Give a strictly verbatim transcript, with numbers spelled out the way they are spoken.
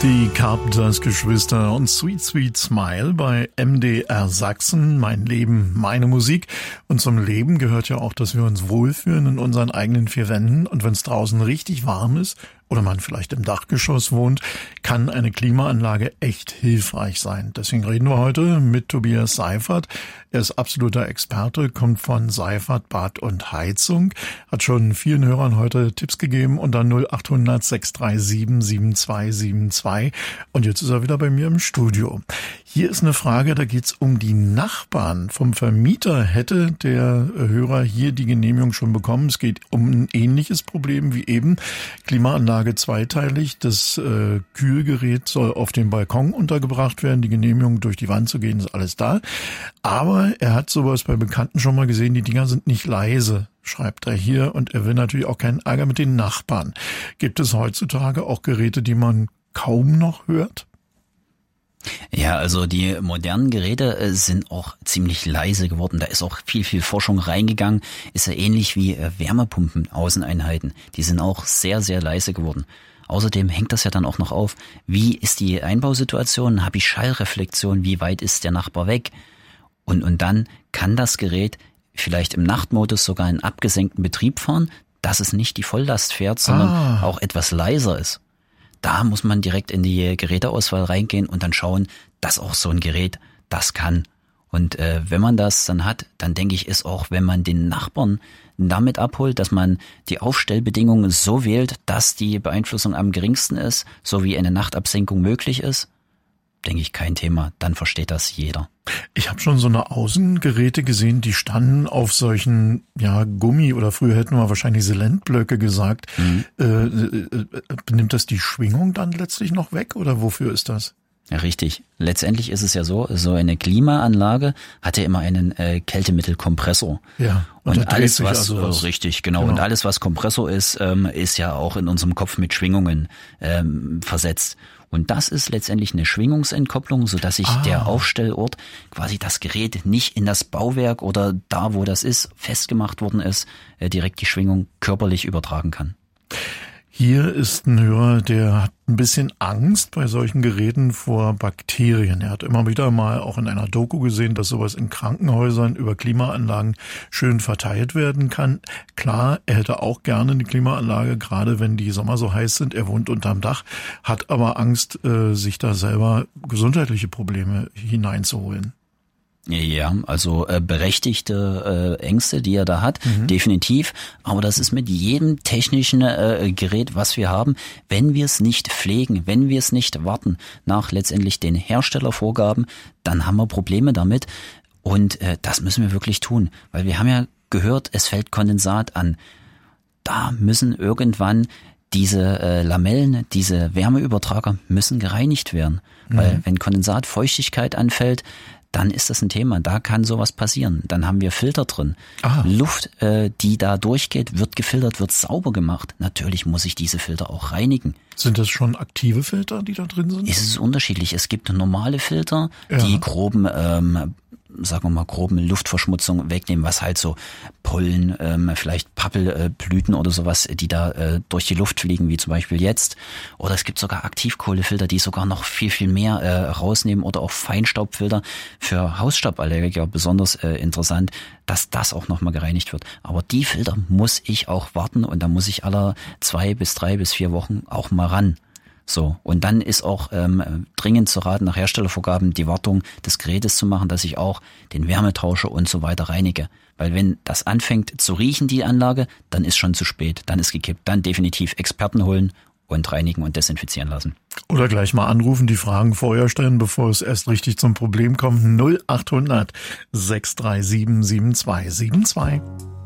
Die Carpenters-Geschwister und Sweet Sweet Smile bei M D R Sachsen. Mein Leben, meine Musik. Und zum Leben gehört ja auch, dass wir uns wohlfühlen in unseren eigenen vier Wänden. Und wenn es draußen richtig warm ist oder man vielleicht im Dachgeschoss wohnt, kann eine Klimaanlage echt hilfreich sein. Deswegen reden wir heute mit Tobias Seifert. Er ist absoluter Experte, kommt von Seifert Bad und Heizung, hat schon vielen Hörern heute Tipps gegeben unter null acht hundert sechs drei sieben sieben zwei sieben zwei. Und jetzt ist er wieder bei mir im Studio. Hier ist eine Frage, da geht's um die Nachbarn. Vom Vermieter hätte der Hörer hier die Genehmigung schon bekommen. Es geht um ein ähnliches Problem wie eben. Klimaanlage zweiteilig. Das äh, Kühlgerät soll auf dem Balkon untergebracht werden. Die Genehmigung durch die Wand zu gehen, ist alles da. Aber er hat sowas bei Bekannten schon mal gesehen. Die Dinger sind nicht leise, schreibt er hier. Und er will natürlich auch keinen Ärger mit den Nachbarn. Gibt es heutzutage auch Geräte, die man kaum noch hört? Ja, also die modernen Geräte äh, sind auch ziemlich leise geworden. Da ist auch viel, viel Forschung reingegangen. Ist ja ähnlich wie äh, Wärmepumpen, Außeneinheiten. Die sind auch sehr, sehr leise geworden. Außerdem hängt das ja dann auch noch auf, wie ist die Einbausituation? Habe ich Schallreflexion? Wie weit ist der Nachbar weg? Und, und dann kann das Gerät vielleicht im Nachtmodus sogar in abgesenkten Betrieb fahren, dass es nicht die Volllast fährt, sondern ah. auch etwas leiser ist. Da muss man direkt in die Geräteauswahl reingehen und dann schauen, dass auch so ein Gerät das kann. Und äh, wenn man das dann hat, dann denke ich, ist auch, wenn man den Nachbarn damit abholt, dass man die Aufstellbedingungen so wählt, dass die Beeinflussung am geringsten ist, so wie eine Nachtabsenkung möglich ist, denke ich, kein Thema. Dann versteht das jeder. Ich habe schon so eine Außengeräte gesehen, die standen auf solchen, ja, Gummi oder früher hätten wir wahrscheinlich Selentblöcke gesagt. Mhm. Äh, äh, nimmt das die Schwingung dann letztlich noch weg oder wofür ist das? Ja, richtig. Letztendlich ist es ja so, so eine Klimaanlage hat ja immer einen äh, Kältemittelkompressor. Ja. Und, und alles, was also was, richtig, genau. genau. Und alles, was Kompressor ist, ähm, ist ja auch in unserem Kopf mit Schwingungen ähm, versetzt. Und das ist letztendlich eine Schwingungsentkopplung, so dass sich ah. der Aufstellort, quasi das Gerät nicht in das Bauwerk oder da, wo das ist, festgemacht worden ist, äh, direkt die Schwingung körperlich übertragen kann. Hier ist ein Hörer, der hat ein bisschen Angst bei solchen Geräten vor Bakterien. Er hat immer wieder mal auch in einer Doku gesehen, dass sowas in Krankenhäusern über Klimaanlagen schön verteilt werden kann. Klar, er hätte auch gerne eine Klimaanlage, gerade wenn die Sommer so heiß sind. Er wohnt unterm Dach, hat aber Angst, sich da selber gesundheitliche Probleme hineinzuholen. Ja, also äh, berechtigte äh, Ängste, die er da hat, mhm. definitiv. Aber das ist mit jedem technischen äh, Gerät, was wir haben, wenn wir es nicht pflegen, wenn wir es nicht warten nach letztendlich den Herstellervorgaben, dann haben wir Probleme damit. Und äh, das müssen wir wirklich tun, weil wir haben ja gehört, es fällt Kondensat an. Da müssen irgendwann diese äh, Lamellen, diese Wärmeübertrager müssen gereinigt werden. Mhm. Weil wenn Kondensat, Feuchtigkeit anfällt, dann ist das ein Thema. Da kann sowas passieren. Dann haben wir Filter drin. Aha. Luft, äh, die da durchgeht, wird gefiltert, wird sauber gemacht. Natürlich muss ich diese Filter auch reinigen. Sind das schon aktive Filter, die da drin sind? Es ist unterschiedlich. Es gibt normale Filter, ja. die groben, ähm, sagen wir mal, groben Luftverschmutzung wegnehmen, was halt so Pollen, ähm, vielleicht Pappelblüten äh, oder sowas, die da äh, durch die Luft fliegen, wie zum Beispiel jetzt. Oder es gibt sogar Aktivkohlefilter, die sogar noch viel, viel mehr äh, rausnehmen oder auch Feinstaubfilter für Hausstauballergiker, besonders äh, interessant, dass das auch nochmal gereinigt wird. Aber die Filter muss ich auch warten und da muss ich alle zwei bis drei bis vier Wochen auch mal ran. So, und dann ist auch ähm, dringend zu raten, nach Herstellervorgaben die Wartung des Gerätes zu machen, dass ich auch den Wärmetauscher und so weiter reinige. Weil wenn das anfängt zu riechen, die Anlage, dann ist schon zu spät, dann ist gekippt. Dann definitiv Experten holen und reinigen und desinfizieren lassen. Oder gleich mal anrufen, die Fragen vorher stellen, bevor es erst richtig zum Problem kommt. null acht hundert sechs drei sieben sieben zwei sieben zwei.